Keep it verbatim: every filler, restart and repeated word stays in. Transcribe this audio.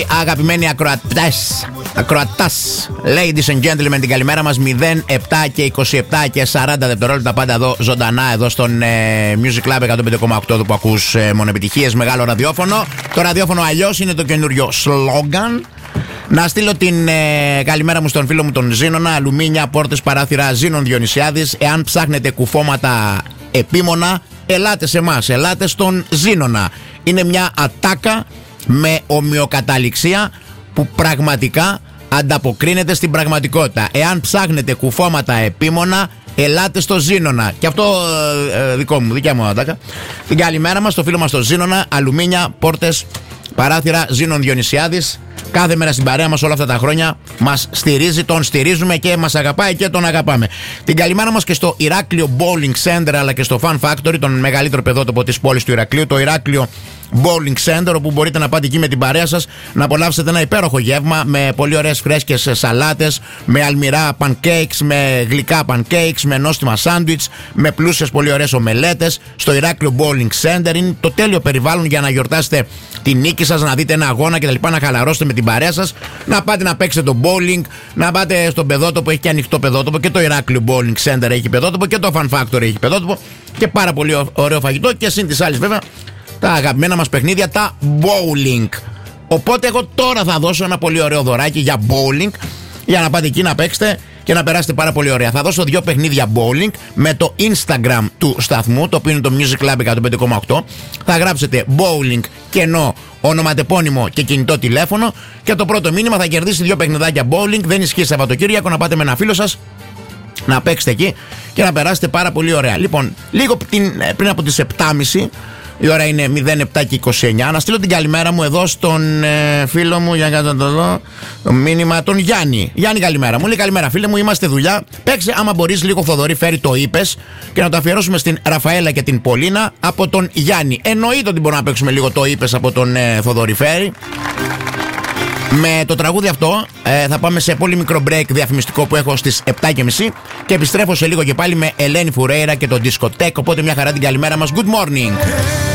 Αγαπημένοι ακροατές, ακροατάς, ladies and gentlemen, την καλημέρα μας. Μηδέν, επτά και είκοσι επτά και σαράντα δευτερόλεπτα, πάντα εδώ ζωντανά, εδώ στον ε, Music Club εκατόν πέντε κόμμα οκτώ, που ακούς ε, μονοεπιτυχίες, μεγάλο ραδιόφωνο. Το ραδιόφωνο αλλιώς είναι το καινούριο σλόγγαν. Να στείλω την ε, καλημέρα μου στον φίλο μου τον Ζήνονα. Αλουμίνια, πόρτες, παράθυρα, Ζήνων Διονυσιάδης. Εάν ψάχνετε κουφώματα επίμονα, ελάτε σε εμάς, ελάτε στον Ζήνονα. Είναι μια ατάκα με ομοιοκαταληξία που πραγματικά ανταποκρίνεται στην πραγματικότητα. Εάν ψάχνετε κουφώματα επίμονα, ελάτε στο Ζήνονα. Και αυτό ε, δικό μου, δικιά μου ατάκα. Την καλημέρα μας στο φίλο μας στο Ζήνονα. Αλουμίνια, πόρτες, παράθυρα, Ζήνων Διονυσιάδης. Κάθε μέρα στην παρέα μας όλα αυτά τα χρόνια μας στηρίζει, τον στηρίζουμε και μας αγαπάει και τον αγαπάμε. Την καλημέρα μας και στο Ηράκλειο Bowling Center, αλλά και στο Fun Factory, τον μεγαλύτερο παιδότοπο της πόλης του Ηρακλείου, το Ηράκλειο Bowling Center, όπου μπορείτε να πάτε εκεί με την παρέα σας να απολαύσετε ένα υπέροχο γεύμα με πολύ ωραίες φρέσκες σαλάτες, με αλμυρά pancakes, με γλυκά pancakes, με νόστιμα σάντουιτς, με πλούσιες πολύ ωραίες ομελέτες. Στο Ηράκλειο Bowling Center είναι το τέλειο περιβάλλον για να γιορτάσετε τη νίκη σας, να δείτε ένα αγώνα κτλ. Να χαλαρώσετε με την παρέα σας, να πάτε να παίξετε το bowling, να πάτε στον παιδότοπο, έχει και ανοιχτό παιδότοπο, και το Ηράκλειο Bowling Center έχει παιδότοπο, και το Fun Factory έχει παιδότοπο, και πάρα πολύ ωραίο φαγητό, και συν της άλλης βέβαια τα αγαπημένα μας παιχνίδια, τα bowling. Οπότε εγώ τώρα θα δώσω ένα πολύ ωραίο δωράκι για bowling, για να πάτε εκεί να παίξετε και να περάσετε πάρα πολύ ωραία. Θα δώσω δύο παιχνίδια bowling με το Instagram του σταθμού, το οποίο είναι το Music Club εκατόν πέντε κόμμα οκτώ. Θα γράψετε bowling, κενό, ονοματεπώνυμο και κινητό τηλέφωνο, και το πρώτο μήνυμα θα κερδίσει δύο παιχνιδάκια bowling. Δεν ισχύει Σαββατοκύριακο, να πάτε με ένα φίλο σας να παίξετε εκεί και να περάσετε πάρα πολύ ωραία. Λοιπόν, λίγο πριν από τις επτά και μισή, η ώρα είναι μηδέν επτά και είκοσι εννιά. Να στείλω την καλημέρα μου εδώ στον ε, φίλο μου, για να το δω, το μήνυμα, τον Γιάννη. Γιάννη, καλημέρα. Μου λέει καλημέρα, φίλε μου, είμαστε δουλειά. Παίξε, άμα μπορείς, λίγο Θοδωρή Φέρη, το είπες, και να το αφιερώσουμε στην Ραφαέλα και την Πολίνα από τον Γιάννη. Εννοείται ότι μπορούμε να παίξουμε λίγο το είπες από τον ε, Θοδωρή Φέρη. Με το τραγούδι αυτό ε, θα πάμε σε πολύ μικρό break διαφημιστικό που έχω στις επτά και μισή, και επιστρέφω σε λίγο και πάλι με Ελένη Φουρέιρα και το Discotech. Οπότε μια χαρά, την καλημέρα μας. Good morning.